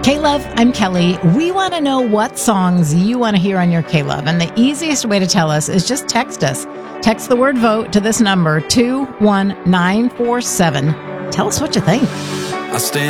K-Love, I'm Kelly. We want to know what songs you want to hear on your K-Love, and the easiest way to tell us is just text us. Text the word vote to this number, 21947. Tell us what you think. I stand